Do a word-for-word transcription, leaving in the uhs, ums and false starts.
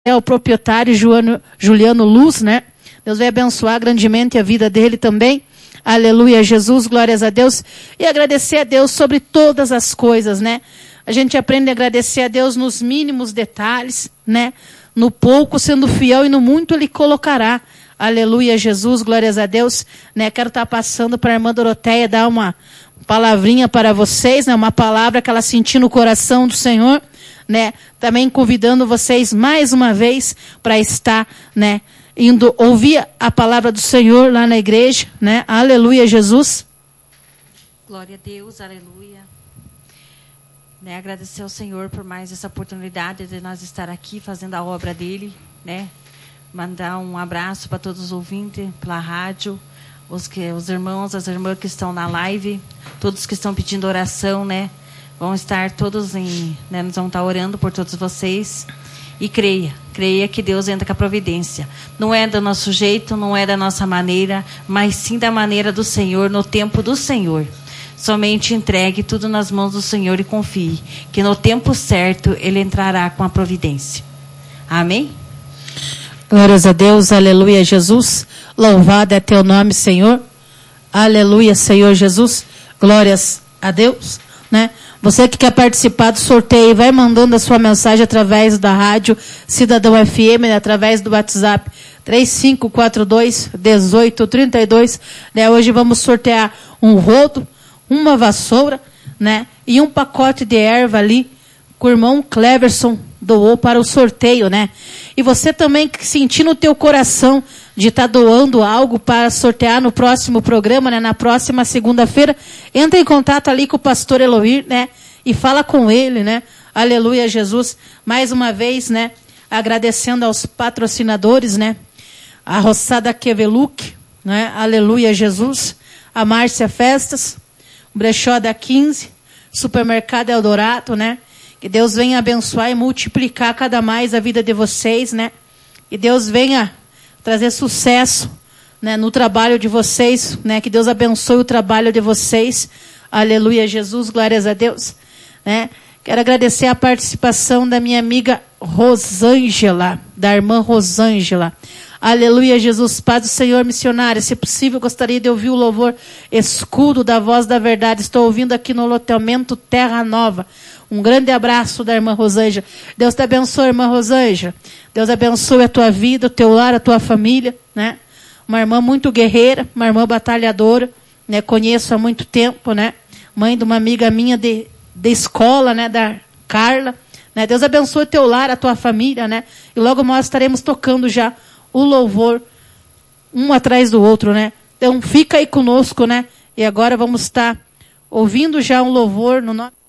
é o proprietário Juliano, Juliano Luz, né? Deus vai abençoar grandemente a vida dele também. Aleluia, Jesus, glórias a Deus. E agradecer a Deus sobre todas as coisas, né? A gente aprende a agradecer a Deus nos mínimos detalhes, né? No pouco, sendo fiel, e no muito Ele colocará. Aleluia, Jesus, glórias a Deus. Né? Quero estar passando para a irmã Doroteia dar uma palavrinha para vocês, né? Uma palavra que ela sentiu no coração do Senhor, né? Também convidando vocês mais uma vez para estar, né? Indo ouvir a palavra do Senhor lá na igreja, né? Aleluia, Jesus. Glória a Deus, aleluia. Né, agradecer ao Senhor por mais essa oportunidade de nós estar aqui fazendo a obra dele, né? Mandar um abraço para todos os ouvintes pela rádio, os que os irmãos, as irmãs que estão na live, todos que estão pedindo oração, né? Vão estar todos em, né, nós vamos estar orando por todos vocês. E creia, creia que Deus entra com a providência. Não é do nosso jeito, não é da nossa maneira, mas sim da maneira do Senhor, no tempo do Senhor. Somente entregue tudo nas mãos do Senhor e confie que no tempo certo Ele entrará com a providência. Amém? Glórias a Deus, aleluia, Jesus. Louvado é teu nome, Senhor. Aleluia, Senhor Jesus. Glórias a Deus, né? Você que quer participar do sorteio, vai mandando a sua mensagem através da rádio Cidadão F M, né? Através do WhatsApp três cinco quatro dois, um oito três dois. Né? Hoje vamos sortear um rodo, uma vassoura, né? E um pacote de erva ali, que o irmão Cleverson doou para o sorteio, né? E você também que sentir no teu coração de estar tá doando algo para sortear no próximo programa, né? Na próxima segunda-feira, entra em contato ali com o pastor Eloir, né? E fala com ele, né? Aleluia, Jesus. Mais uma vez, né? Agradecendo aos patrocinadores, né? A Roçada Queveluc, né? Aleluia, Jesus. A Márcia Festas, o Brechó da quinze, Supermercado Eldorado, né? Que Deus venha abençoar e multiplicar cada mais a vida de vocês, né? Que Deus venha trazer sucesso, né, no trabalho de vocês, né? Que Deus abençoe o trabalho de vocês. Aleluia, Jesus, glórias a Deus, né? Quero agradecer a participação da minha amiga Rosângela, da irmã Rosângela. Aleluia, Jesus, paz do Senhor, missionária. Se possível, gostaria de ouvir o louvor Escudo da Voz da Verdade. Estou ouvindo aqui no loteamento Terra Nova. Um grande abraço da irmã Rosângela. Deus te abençoe, irmã Rosângela. Deus abençoe a tua vida, o teu lar, a tua família, né? Uma irmã muito guerreira, uma irmã batalhadora, né? Conheço há muito tempo, né? Mãe de uma amiga minha de, de escola, né? Da Carla, né? Deus abençoe o teu lar, a tua família, né? E logo nós estaremos tocando já o louvor, um atrás do outro, né? Então fica aí conosco, né? E agora vamos estar ouvindo já um louvor no nome